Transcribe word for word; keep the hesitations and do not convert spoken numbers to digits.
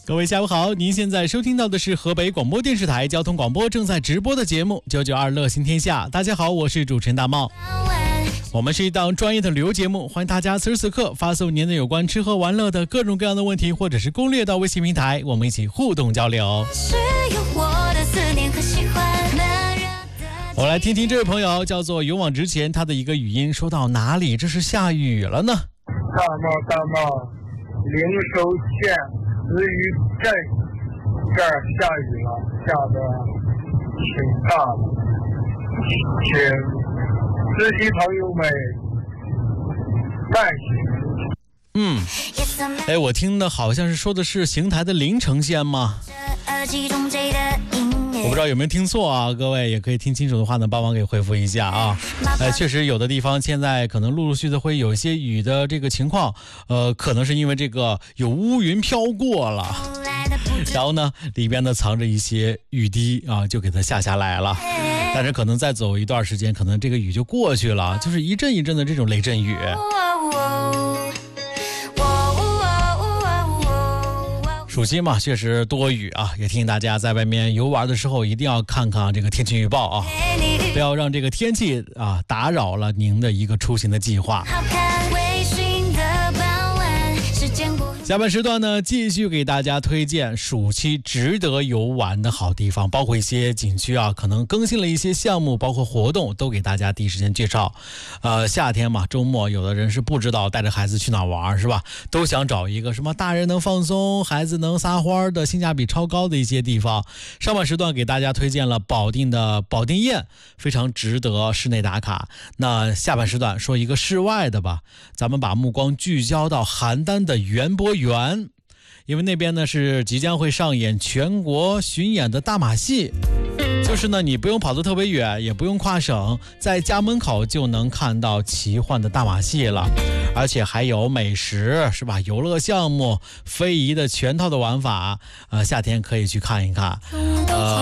各位下午好，您现在收听到的是河北广播电视台交通广播正在直播的节目九九二乐行天下。大家好，我是主持人大茂。我们是一档专业的旅游节目，欢迎大家此时此刻发送您的有关吃喝玩乐的各种各样的问题或者是攻略到微信平台，我们一起互动交流。我来听听这位朋友叫做勇往直前，他的一个语音说到哪里？这是下雨了呢？ 大茂大茂，灵寿县子屿镇这儿下雨了，下的挺大的，请司机朋友们慢行。 嗯，哎，我听的好像是说的是邢台的临城县吗？我不知道有没有听错啊，各位也可以听清楚的话呢，帮忙给回复一下啊。呃，确实有的地方现在可能陆陆续续会有一些雨的这个情况，呃，可能是因为这个有乌云飘过了，然后呢里边呢藏着一些雨滴啊，就给它下下来了。但是可能再走一段时间，可能这个雨就过去了，就是一阵一阵的这种雷阵雨。暑期嘛，确实多雨啊，也提醒大家在外面游玩的时候一定要看看这个天气预报啊，不要让这个天气啊打扰了您的一个出行的计划。下半时段呢，继续给大家推荐暑期值得游玩的好地方，包括一些景区啊，可能更新了一些项目，包括活动，都给大家第一时间介绍。呃，夏天嘛，周末有的人是不知道带着孩子去哪玩，是吧？都想找一个什么大人能放松，孩子能撒欢的，性价比超高的一些地方。上半时段给大家推荐了保定的保定堰，非常值得室内打卡。那下半时段说一个室外的吧，咱们把目光聚焦到邯郸的园博园，因为那边呢是即将会上演全国巡演的大马戏，就是呢你不用跑得特别远，也不用跨省，在家门口就能看到奇幻的大马戏了，而且还有美食，是吧？游乐项目、非遗的全套的玩法，呃，夏天可以去看一看。呃，